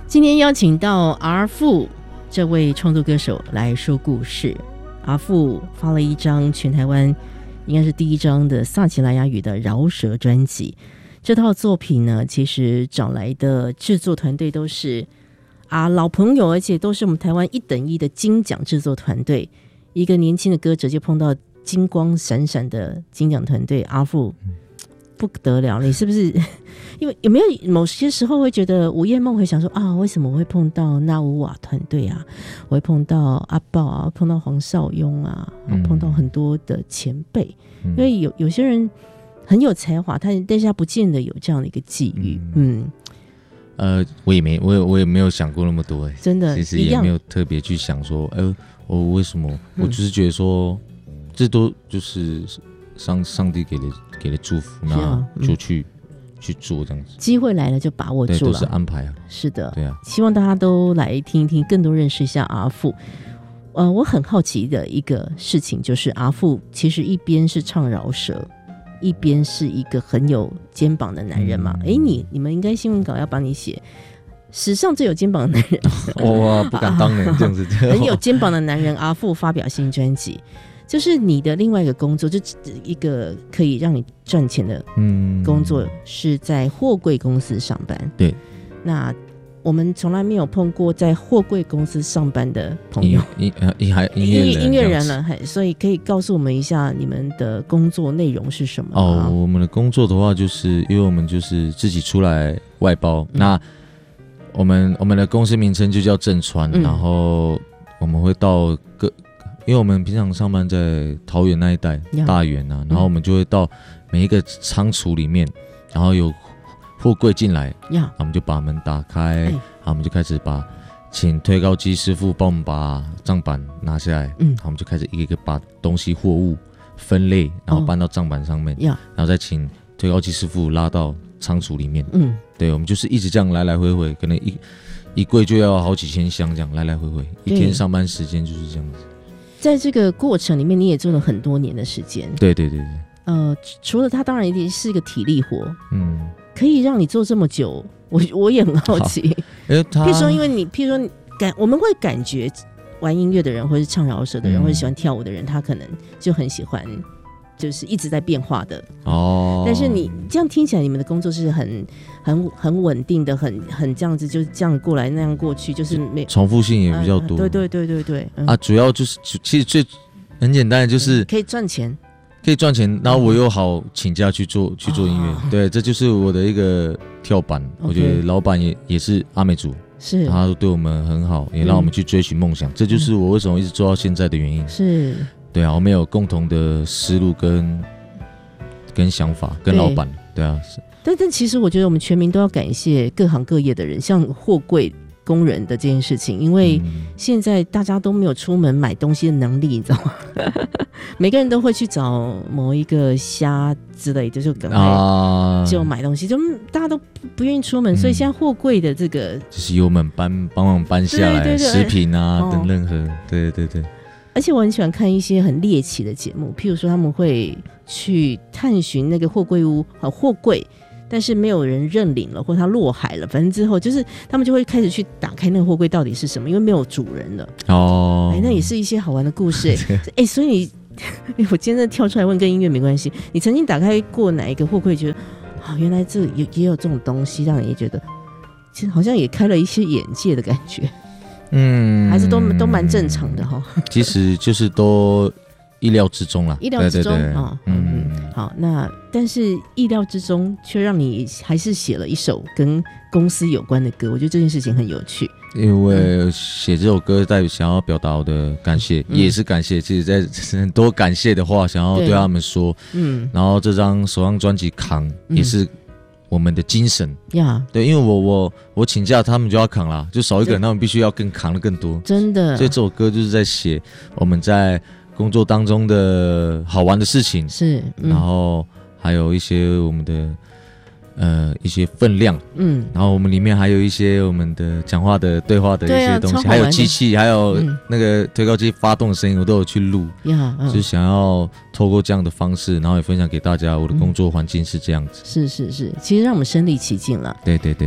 今天邀请到R Fu这位创作歌手来说故事。R Fu发了一张全台湾应该是第一张的萨奇莱雅语的饶舌专辑。这套作品呢，其实找来的制作团队都是老朋友，而且都是我们台湾1等1的金奖制作团队。一个年轻的歌者就碰到金光闪闪的金奖团队，R Fu不得了。你是不是因为有没有某些时候会觉得午夜梦回想说为什么我会碰到纳乌瓦团队啊，我会碰到阿豹啊，碰到黄少雍啊，碰到很多的前辈，因为有些人很有才华，但是他不见得有这样的一个际遇。 我也没有想过那么多， 真的， 其实也没有特别去想说，我为什么？我就是觉得说，这都就是上帝给的祝福，那就去做这样子。 机会来了就把握住了， 对，都是安排啊。 是的， 对啊。 希望大家都来听一听，更多认识一下R Fu。我很好奇的一个事情就是，R Fu其实一边是唱饶舌，一边是一个很有肩膀的男人嘛。你们应该新闻稿要帮你写史上最有肩膀的男人。 我不敢当人这样子。 很有肩膀的男人R Fu发表新专辑，就是你的另外一个工作，就一个可以让你赚钱的工作，是在货柜公司上班。 对， 那我们从来没有碰过在货柜公司上班的朋友，音乐人了，所以可以告诉我们一下你们的工作内容是什么？ 我们的工作的话，就是因为我们就是自己出来外包，那我们的公司名称就叫正川，然后我们会到因为我们平常上班在桃园那一带大园啊，然后我们就会到每一个仓储里面，然后有货柜进来，我们就把门打开，然后我们就开始请推高机师傅帮我们把账板拿下来，然后我们就开始一个一个把东西货物分类，然后搬到账板上面，然后再请推高机师傅拉到仓储里面。对，我们就是一直这样来来回回，可能一柜就要好几千箱这样来来回回，一天上班时间就是这样子。 在这个过程里面，你也做了很多年的时间。 对。 除了它当然一定是一个体力活，可以让你做这么久，我也很好奇。譬如说，因为譬如说我们会感觉玩音乐的人，或是唱饶舌的人，或者喜欢跳舞的人，他可能就很喜欢，就是一直在变化的。但是你这样听起来，你们的工作是很稳定的，很这样子，就是这样过来那样过去，就是没重复性也比较多。 对。 主要就是其实很简单的，就是可以赚钱。 然后我又好请假去做音乐，对，这就是我的一个跳板。我觉得老板也是阿美族， 是他都对我们很好，也让我们去追寻梦想，这就是我为什么一直做到现在的原因。 是， 对啊，我们有共同的思路跟想法，跟老板，对啊。 但其实我觉得我们全民都要感谢各行各业的人，像货柜工人的这件事情，因为现在大家都没有出门买东西的能力，你知道吗？每个人都会去找某一个虾之类的，就赶快就买东西，就大家都不愿意出门，所以现在货柜的这个就是由我们帮忙搬下来，食品啊等任何，对。 而且我很喜欢看一些很猎奇的节目，譬如说他们会去探寻那个货柜屋货柜，但是没有人认领了，或他落海了，反正之后就是他们就会开始去打开那个货柜到底是什么，因为没有主人了。那也是一些好玩的故事。所以我今天真的跳出来问，跟音乐没关系。你曾经打开过哪一个货柜，觉得原来这也有这种东西，让你觉得其实好像也开了一些眼界的感觉。还是都蛮正常的哈。 其实就是都意料之中啦， 意料之中好，那但是意料之中却让你还是写了一首跟公司有关的歌，我觉得这件事情很有趣。 因为写这首歌代表想要表达我的感谢，也是感谢，其实在很多感谢的话想要对他们说。然后这张首张专辑扛也是我们的精神对，因为我请假，他们就要扛啦，就少一个人，他们必须要扛得更多，真的。所以这首歌就是在写我们在工作当中的好玩的事情，是，然后还有一些我们的一些分量，然后我们里面还有一些我们的讲话的对话的一些东西，还有机器，还有那个推高机发动的声音，我都有去录，就是想要透过这样的方式，然后也分享给大家，我的工作环境是这样子，是，其实让我们身临其境了，对。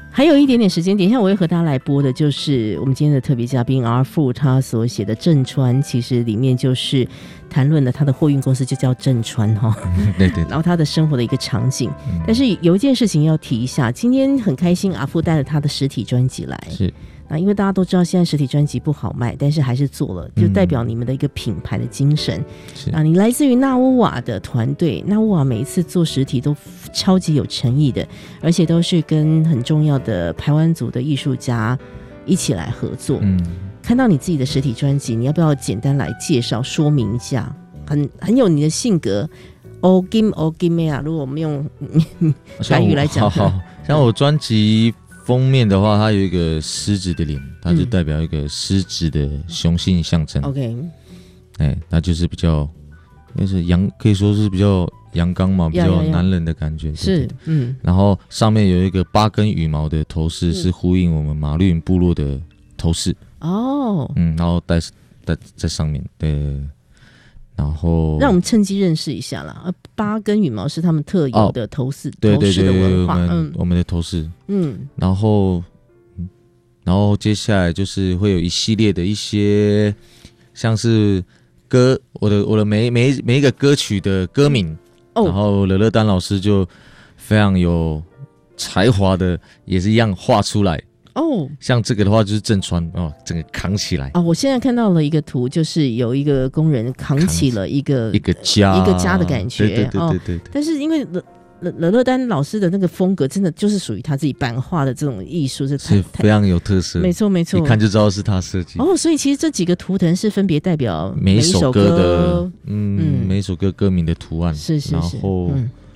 还有一点点时间，等一下我会和大家来播的就是我们今天的特别嘉宾 R 父他所写的正川，其实里面就是谈论了他的货运公司就叫正川哈， 对对， 然后他的生活的一个场景。但是有一件事情要提一下，今天很开心 R 父带了他的实体专辑来， 是因为大家都知道现在实体专辑不好卖，但是还是做了，就代表你们的一个品牌的精神。你来自于纳乌瓦的团队，纳乌瓦每一次做实体都超级有诚意的，而且都是跟很重要的排湾族的艺术家一起来合作。看到你自己的实体专辑，你要不要简单来介绍说明一下？很有你的性格。O Kim O Kim 啊，如果我们用台语来讲， 好，像我专辑封面的话，它有一个狮子的脸，它就代表一个狮子的雄性象征。 OK， 那就是比较，就是可以说是比较阳刚嘛，比较男人的感觉。 是， 对。然后上面有一个8根羽毛的头饰，是呼应我们马绿营部落的头饰。哦，然后戴在上面，对。然后让我们趁机认识一下啦。8根羽毛是他们特有的头饰， 对头饰的文化， 我们的头饰，然后接下来就是会有一系列的一些像是歌，我的每一个歌曲的歌名，然后乐乐丹老师就非常有才华的，也是一样画出来。像这个的话就是正川整个扛起来我现在看到了一个图，就是有一个工人扛起了一个家的感觉， 对。 但是因为乐乐丹老师的那个风格，真的就是属于他自己版画的这种艺术，是非常有特色， 没错，一看就知道是他设计。 所以其实这几个图腾是分别代表每一首歌的，每一首歌歌名的图案， 是， 然后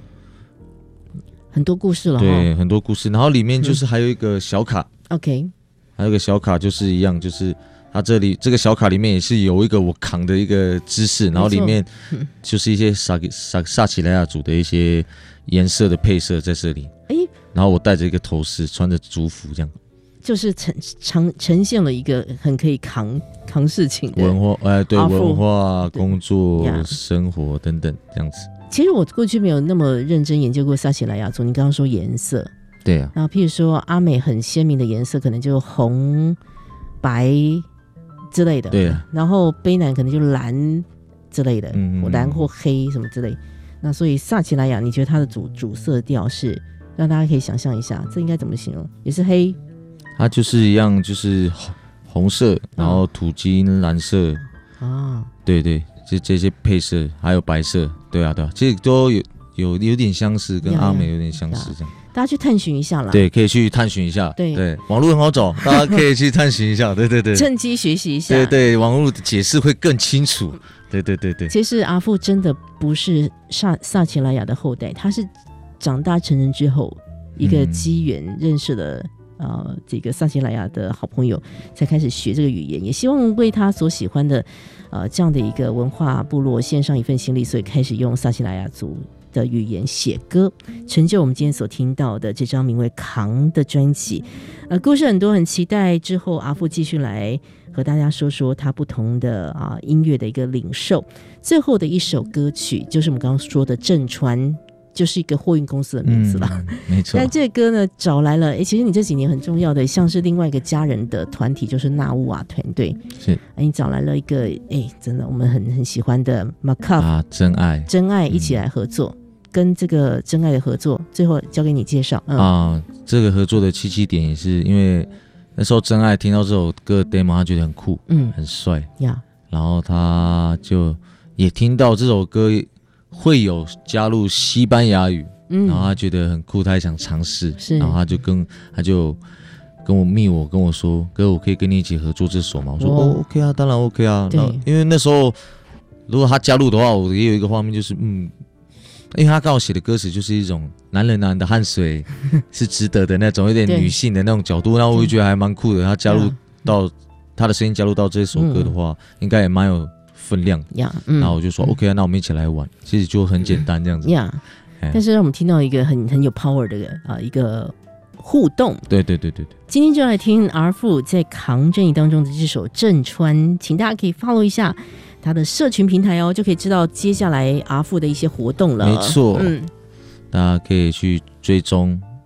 很多故事了， 对，很多故事，然后里面就是还有一个小卡。 OK， 还有一个小卡就是一样，就是它这个小卡里面也是有一个我扛的一个姿势，然后里面就是一些萨奇莱雅族的一些颜色的配色在这里。然后我戴着一个头饰，穿着族服，这样就是呈现了一个很可以扛事情的文化，对，文化、工作、生活等等这样子。 其实我过去没有那么认真研究过萨奇莱雅族，你刚刚说颜色。 对啊， 然后譬如说阿美很鲜明的颜色可能就红白之类的， 对啊， 然后卑南可能就蓝之类的，蓝或黑什么之类。那所以萨奇莱雅你觉得它的主色调是让大家可以想象一下，这应该怎么形容？也是黑， 它就是一样，就是红色，然后土金蓝色对，这些配色还有白色，对啊，其实都有点相似，跟阿美有点相似，这样。 大家去探寻一下啦， 对，可以去探寻一下，对，网络很好找，大家可以去探寻一下，对， 趁机学习一下， 对，网络的解释会更清楚，对。 其实阿父真的不是萨奇莱雅的后代，他是长大成人之后一个机缘认识了这个萨奇莱雅的好朋友，才开始学这个语言，也希望为他所喜欢的这样的一个文化部落献上一份心力，所以开始用萨奇莱雅族的语言写歌，成就我们今天所听到的这张名为《扛》的专辑。故事很多，很期待之后阿父继续来和大家说说他不同的音乐的一个领受。最后的一首歌曲就是我们刚刚说的正川，就是一个货运公司的名字了， 没错。 但这个歌呢，找来了其实你这几年很重要的，像是另外一个家人的团体，就是纳乌瓦团队， 是你找来了一个真的我们很喜欢的 Macaf 真爱一起来合作。跟这个真爱的合作，最后交给你介绍。 这个合作的契点也是因为那时候真爱听到这首歌的 demo， 他觉得很酷，很帅呀。然后他就也听到这首歌会有加入西班牙语，然后他觉得很酷，他也想尝试，然后他就跟我跟我说，哥，我可以跟你一起合作这首吗？我说OK 啊，当然 OK 啊。因为那时候如果他加入的话，我也有一个画面就是因为他刚好写的歌词就是一种男人的汗水是值得的那种，有点女性的那种角度，那我就觉得还蛮酷的。他加入到他的声音加入到这首歌的话，应该也蛮有分量。然后我就说 OK 啊，那我们一起来玩，其实就很简单这样子。 但是让我们听到一个很有 power 的一个互动。 对。 今天就来听 R 父在扛正义当中的这首正川，请大家可以 follow 一下他的社群平台就可以知道接下来阿父的一些活动了。 没错，大家可以去追踪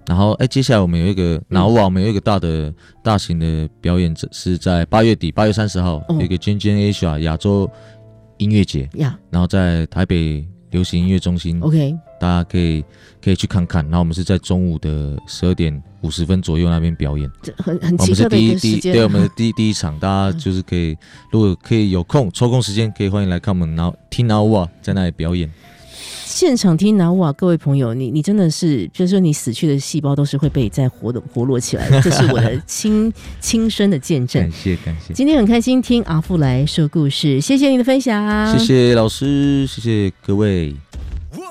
然后接下来我们有一个我们有一个大型的表演，是在8月底8月30号有一个 Gen Asia 亚洲音乐节，然后在台北流行音乐中心 OK， 大家可以去看看。然后我们是在中午的12点50分左右那边表演， 很奇特的一个时间。 对，我们的第一场，大家就是可以，如果可以有空抽空时间，可以欢迎来看我们，然后听拿瓦在那里表演。 现场听拿瓦，各位朋友，你真的是，就是说你死去的细胞都是会被再活络起来的，这是我的亲身的见证。 感谢。 今天很开心听阿富来说故事，谢谢你的分享， 谢谢老师，谢谢各位。